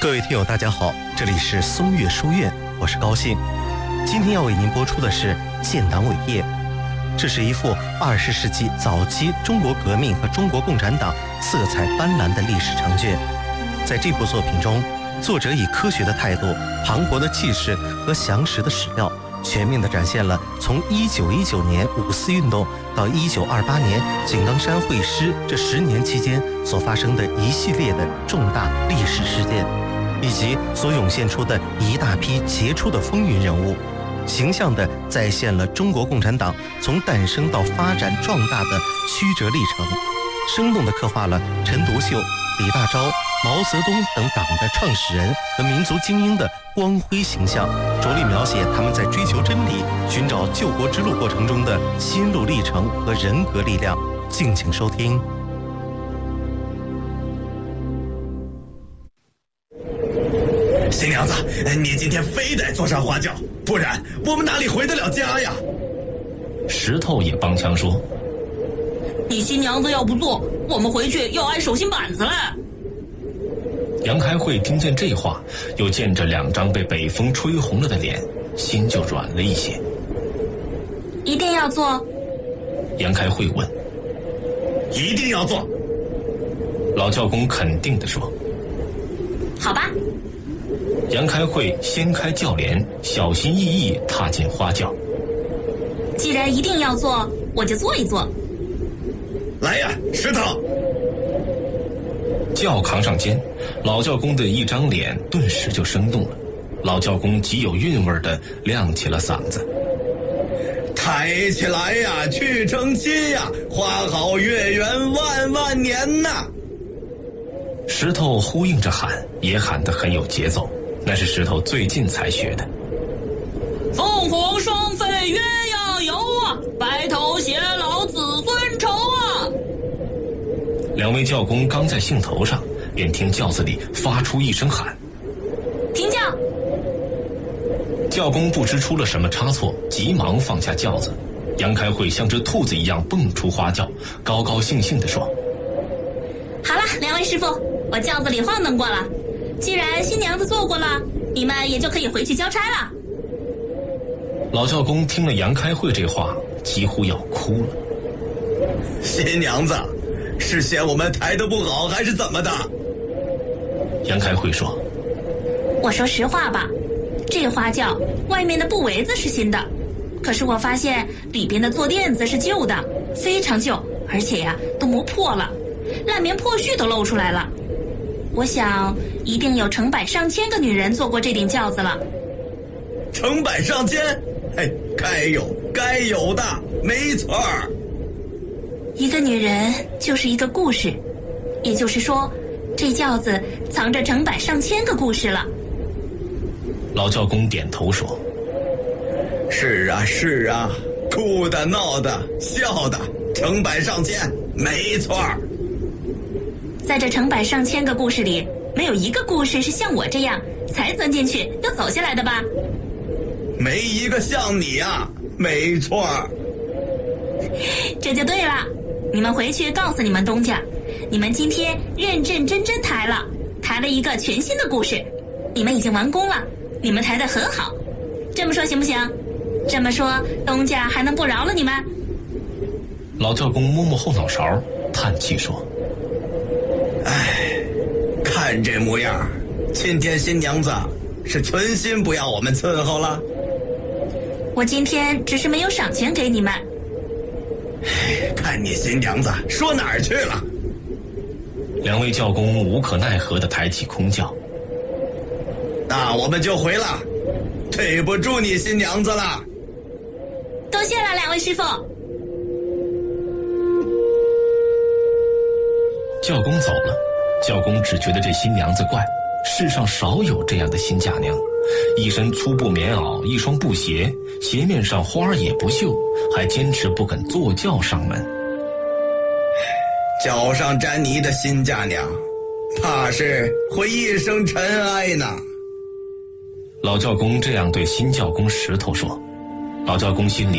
各位听友大家好，这里是松岳书院，我是高兴。今天要为您播出的是《建党伟业》，这是一幅20世纪早期中国革命和中国共产党色彩斑斓的历史长卷。在这部作品中，作者以科学的态度、磅礴的气势和详实的史料，全面地展现了从1919年五四运动到1928年井冈山会师这10年期间所发生的一系列的重大历史事件，以及所涌现出的一大批杰出的风云人物，形象地再现了中国共产党从诞生到发展壮大的曲折历程，生动地刻画了陈独秀、李大钊、毛泽东等党的创始人和民族精英的光辉形象，着力描写他们在追求真理、寻找救国之路过程中的心路历程和人格力量。敬请收听。 新娘子，你今天非得坐上花轿，不然我们哪里回得了家呀？ 石头也帮腔说：“ 你新娘子要不做，我们回去要挨手心板子了。” 杨开慧听见这话，又见着2张被北风吹红了的脸，心就软了一些。 一定要做？ 杨开慧问。 一定要做。 老教工肯定地说。 好吧。 杨开慧掀开轿帘，小心翼翼踏进花轿。 既然一定要做，我就做一做。 来呀，石头！ 轿扛上肩，老教工的一张脸顿时就生动了。老教工极有韵味地亮起了嗓子：“ 抬起来呀，去成亲呀，花好月圆万万年呐！” 石头呼应着喊，也喊得很有节奏，那是石头最近才学的。 凤凰双飞鸳鸯游啊，白头偕老子孙愁啊。 2位教工刚在兴头上，便听轿子里发出一声喊：“ 停轿！” 教工不知出了什么差错，急忙放下轿子。杨开慧像只兔子一样蹦出花轿，高高兴兴地说：“ 好了，2位师傅，我轿子里晃动过了，既然新娘子坐过了，你们也就可以回去交差了。” 老教工听了杨开慧这话，几乎要哭了。 新娘子，是嫌我们抬得不好，还是怎么的？ 杨开慧说：“ 我说实话吧，这花轿外面的布围子是新的，可是我发现里边的坐垫子是旧的，非常旧，而且呀都磨破了，烂棉破絮都露出来了。我想一定有成百上千个女人坐过这顶轿子了。” 成百上千？该有的，没错儿。 一个女人就是一个故事，也就是说，这轿子藏着成百上千个故事了。 老教工点头说：“ 是啊是啊，哭的闹的笑的，成百上千，没错儿。 在这成百上千个故事里，没有一个故事是像我这样才钻进去又走下来的吧？ 没一个像你啊，没错儿。 这就对了，你们回去告诉你们东家，你们今天认认真真抬了一个全新的故事，你们已经完工了，你们抬得很好，这么说行不行？这么说东家还能不饶了你们？” 老教工摸摸后脑勺，叹气说：“ 哎，看这模样，今天新娘子是存心不要我们伺候了。 我今天只是没有赏钱给你们。” 看你新娘子说哪儿去了 ？2位教工无可奈何地抬起空轿。 那我们就回了，对不住你新娘子了。 多谢了2位师傅。 教工走了，教工只觉得这新娘子怪，世上少有这样的新嫁娘，一身粗布棉袄，一双布鞋，鞋面上花也不绣，还坚持不肯坐轿上门。 脚上沾泥的新嫁娘，怕是会一生尘埃呢。 老教工这样对新教工石头说，老教工心里